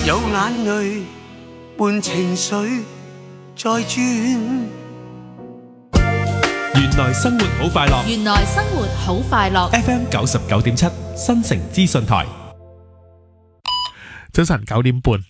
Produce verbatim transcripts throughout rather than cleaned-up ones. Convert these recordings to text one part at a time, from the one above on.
有眼淚伴情緒在轉。 原來生活好快樂。 原來生活好快樂。 F M 九十九點七新城資訊台。 早晨九點半。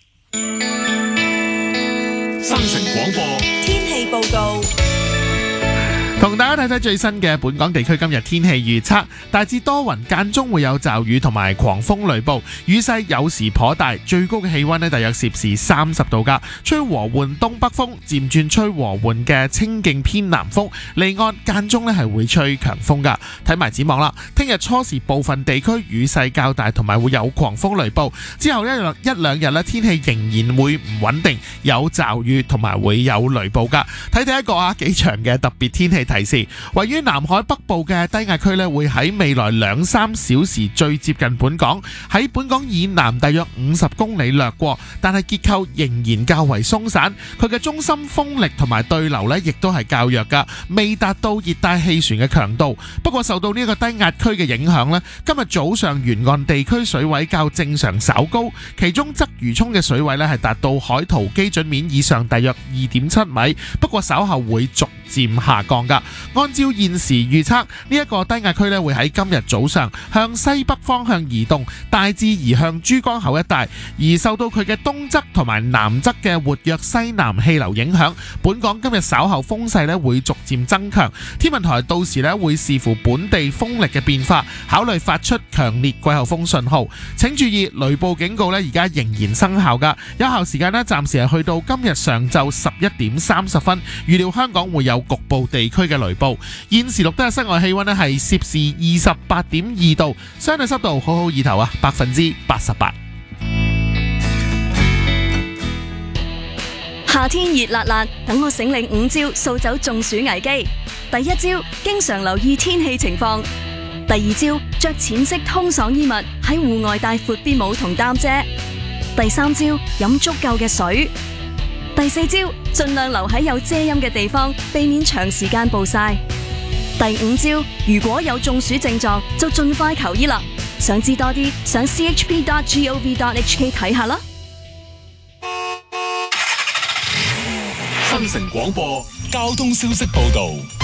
新城廣播天氣報告。 同大家睇睇最新嘅本港地區今日天氣預測，大致多雲，間中會有驟雨同埋狂風雷暴，雨勢有時頗大，最高嘅氣溫呢大約攝氏三十度噶，吹和緩東北風，漸轉吹和緩嘅清勁偏南風，離岸間中呢係會吹強風噶。睇埋展望啦，聽日初時部分地區雨勢較大，同埋會有狂風雷暴，之後一兩一兩日呢天氣仍然會唔穩定，有驟雨同埋會有雷暴噶。睇睇一個啊幾長嘅特別天氣提示，位於南海北部嘅低壓區咧，會喺未來兩三小時最接近本港，喺本港以南大約五十公里掠過，但係結構仍然較為鬆散，佢嘅中心風力同埋對流咧，亦都係較弱噶，未達到熱帶氣旋嘅強度。不過受到呢個低壓區嘅影響咧，今日早上沿岸地區水位較正常稍高，其中鰂魚涌嘅水位咧係達到海圖基準面以上大約二點七米，不過稍後會逐漸下降噶。按照現時預測，呢一個低壓區咧會喺今日早上向西北方向移動，大致移向珠江口一帶，而受到佢嘅東側同埋南側嘅活躍西南氣流影響，本港今日稍後風勢咧會逐漸增強。天文台到時咧會視乎本地風力嘅變化，考慮發出強烈季候風信號。請注意雷暴警告咧而家仍然生效噶，有效時間咧暫時係去到今日上晝十一點三十分。預料香港會有局部地區嘅雷暴。現時錄得嘅室外氣溫咧係攝氏二十八點二度，相對濕度好好意頭啊，百分之八十八。 夏天熱辣辣，等我醒領五招掃走中暑危機。第一招，經常留意天氣情況。第二招，着淺色通爽衣物，喺戶外帶闊啲帽同擔遮。第三招，飲足夠嘅水。第四招，盡量留喺有遮陰嘅地方，避免長時間暴曬。第五招，如果有中暑症狀，就盡快求醫啦。想知多啲，上 c h p dot gov dot h k 睇下啦。 新城廣播交通消息報道。